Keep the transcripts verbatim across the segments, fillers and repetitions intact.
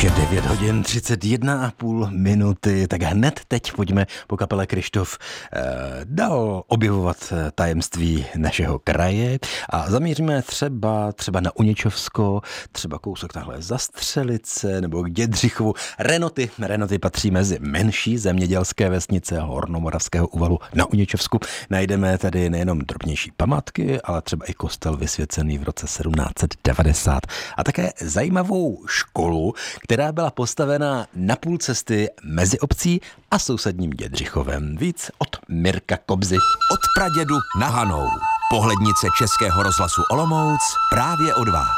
Už je devět hodin třicet jedna a půl minuty, tak hned teď pojďme po kapele Kryštof eh, dál objevovat tajemství našeho kraje a zamíříme třeba třeba na Uničovsko, třeba kousek tahle za Střelice nebo k Dědřichovu. Renoty, Renoty patří mezi menší zemědělské vesnice Hornomoravského úvalu na Uničovsku. Najdeme tady nejenom drobnější památky, ale třeba i kostel vysvěcený v roce sedmnáct set devadesát a také zajímavou školu, která byla postavena na půl cesty mezi obcí a sousedním Dědřichovem. Víc od Mirka Kobzy. Od pradědu na Hanou. Pohlednice Českého rozhlasu Olomouc právě od vás.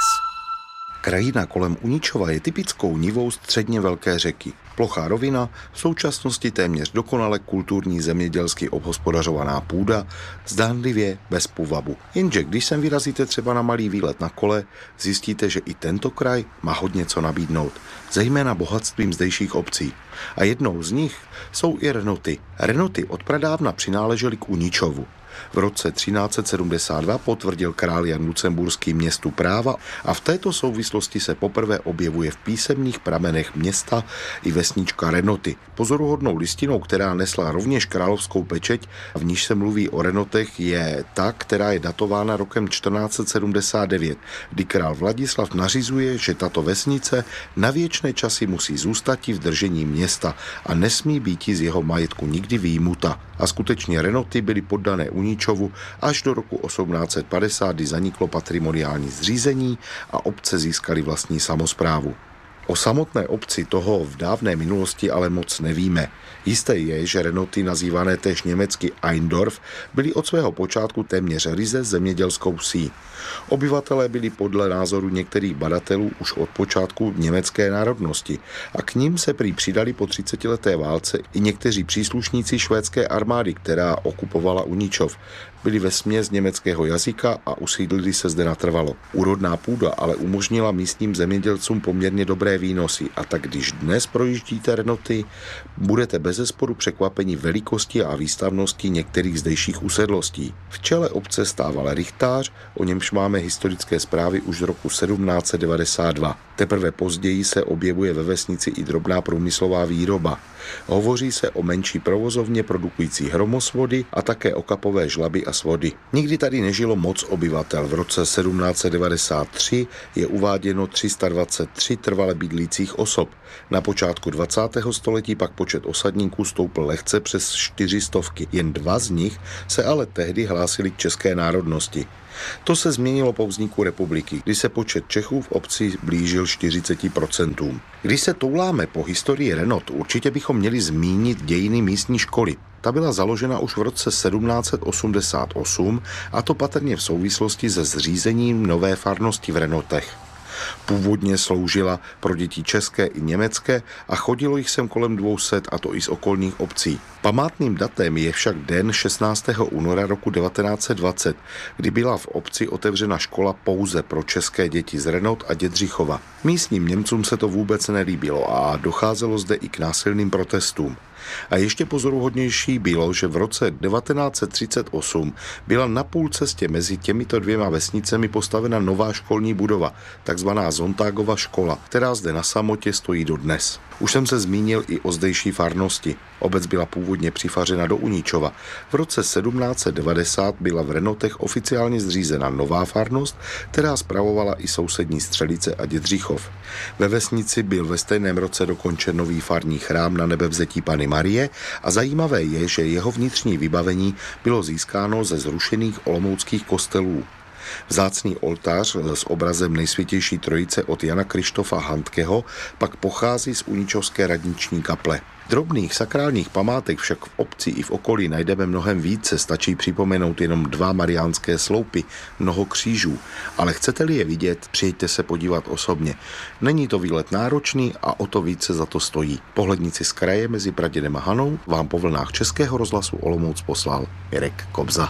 Krajina kolem Uničova je typickou nivou středně velké řeky. Plochá rovina, v současnosti téměř dokonale kulturní zemědělsky obhospodařovaná půda, zdánlivě bez půvabu. Jenže když sem vyrazíte třeba na malý výlet na kole, zjistíte, že i tento kraj má hodně co nabídnout, zejména bohatstvím zdejších obcí. A jednou z nich jsou i Renoty. Renoty od pradávna přináležely k Uničovu. V roce třináct set sedmdesát dva potvrdil král Jan Lucemburský městu práva a v této souvislosti se poprvé objevuje v písemných pramenech města i vesnička Renoty. Pozoruhodnou listinou, která nesla rovněž královskou pečeť, v níž se mluví o Renotech, je ta, která je datována rokem čtrnáct set sedmdesát devět, kdy král Vladislav nařizuje, že tato vesnice na věčné časy musí zůstati v držení města a nesmí býti z jeho majetku nikdy vyjmuta. A skutečně Renoty byly poddané Uničovu až do roku osmnáct set padesát, kdy zaniklo patrimoniální zřízení a obce získaly vlastní samosprávu. O samotné obci toho v dávné minulosti ale moc nevíme. Jisté je, že Renoty, nazývané též německy Eindorf, byly od svého počátku téměř ryze zemědělskou vsí. Obyvatelé byli podle názoru některých badatelů už od počátku německé národnosti a k ním se prý přidali po třicetileté válce i někteří příslušníci švédské armády, která okupovala Uničov. Byli vesměs německého jazyka a usídlili se zde natrvalo. Úrodná půda ale umožnila místním zemědělcům poměrně dobré výnosy a tak když dnes projíždíte Renoty, budete bezesporu překvapeni velikostí a výstavností některých zdejších usedlostí. V čele obce stával rychtář, o němž máme historické zprávy už z roku sedmnáct set devadesát dva. Teprve později se objevuje ve vesnici i drobná průmyslová výroba. Hovoří se o menší provozovně produkující hromosvody a také o kapové žlaby a svody. Nikdy tady nežilo moc obyvatel. V roce sedmnáct set devadesát tři je uváděno tři sta dvacet tři trvale bydlících osob. Na počátku dvacátého století pak počet osadníků stoupl lehce přes čtyři stovky. Jen dva z nich se ale tehdy hlásili k české národnosti. To se změnilo po vzniku republiky, kdy se počet Čechů v obci blížil čtyřiceti procentům. Když se touláme po historii Renot, určitě bychom měli zmínit dějiny místní školy. Ta byla založena už v roce sedmnáct set osmdesát osm a to patrně v souvislosti se zřízením nové farnosti v Renotech. Původně sloužila pro děti české i německé a chodilo jich sem kolem dvou set, a to i z okolních obcí. Památným datem je však den šestnáctého února roku devatenáct set dvacet, kdy byla v obci otevřena škola pouze pro české děti z Renot a Dědřichova. Místním Němcům se to vůbec nelíbilo a docházelo zde i k násilným protestům. A ještě pozoruhodnější bylo, že v roce devatenáct set třicet osm byla na půl cestě mezi těmito dvěma vesnicemi postavena nová školní budova, takzvaná Zontágova škola, která zde na samotě stojí dodnes. Už jsem se zmínil i o zdejší farnosti. Obec byla původně přifařena do Uničova. V roce sedmnáct set devadesát byla v Renotech oficiálně zřízena nová farnost, která spravovala i sousední Střelice a Dědřichov. Ve vesnici byl ve stejném roce dokončen nový farní chrám Na Nebevzetí Panny Marie a zajímavé je, že jeho vnitřní vybavení bylo získáno ze zrušených olomouckých kostelů. Vzácný oltář s obrazem Nejsvětější trojice od Jana Kryštofa Handkeho pak pochází z uničovské radniční kaple. Drobných sakrálních památek však v obci i v okolí najdeme mnohem více, stačí připomenout jenom dva mariánské sloupy, mnoho křížů, ale chcete-li je vidět, přijďte se podívat osobně. Není to výlet náročný a o to více za to stojí. Pohlednici z kraje mezi Pradědem a Hanou vám po vlnách Českého rozhlasu Olomouc poslal Mirek Kobza.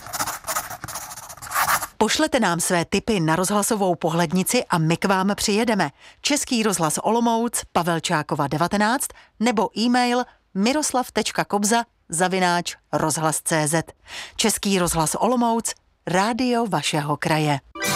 Pošlete nám své tipy na rozhlasovou pohlednici a my k vám přijedeme. Český rozhlas Olomouc, Pavelčákova devatenáct nebo e-mail miroslav tečka kobza zavináč rozhlas tečka cé zet. Český rozhlas Olomouc, rádio vašeho kraje.